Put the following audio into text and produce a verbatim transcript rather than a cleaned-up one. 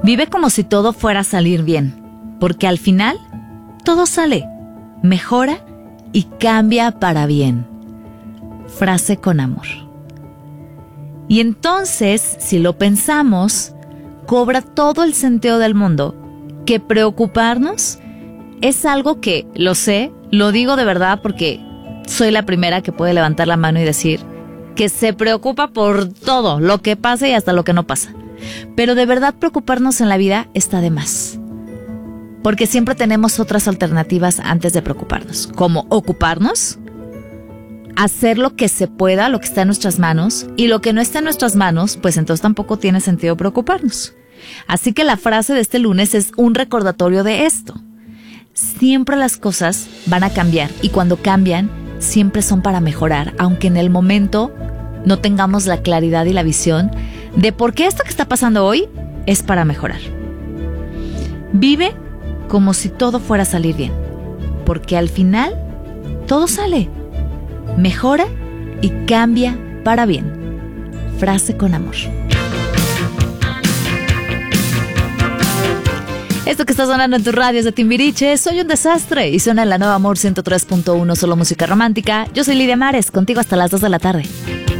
Vive como si todo fuera a salir bien, porque al final todo sale, mejora y cambia para bien. Frase con amor. Y entonces, si lo pensamos, cobra todo el sentido del mundo que preocuparnos es algo que, lo sé, lo digo de verdad porque soy la primera que puede levantar la mano y decir que se preocupa por todo, lo que pasa y hasta lo que no pasa. Pero de verdad preocuparnos en la vida está de más. Porque siempre tenemos otras alternativas antes de preocuparnos, como ocuparnos, hacer lo que se pueda, lo que está en nuestras manos, y lo que no está en nuestras manos, pues entonces tampoco tiene sentido preocuparnos. Así que la frase de este lunes es un recordatorio de esto. Siempre las cosas van a cambiar y cuando cambian, siempre son para mejorar, aunque en el momento no tengamos la claridad y la visión de por qué esto que está pasando hoy es para mejorar. Vive como si todo fuera a salir bien, porque al final todo sale, mejora y cambia para bien. Frase con amor. Esto que está sonando en tu radio es de Timbiriche, Soy un desastre, y suena en la Nueva Amor ciento tres punto uno, solo música romántica. Yo soy Lidia Mares, contigo hasta las dos de la tarde.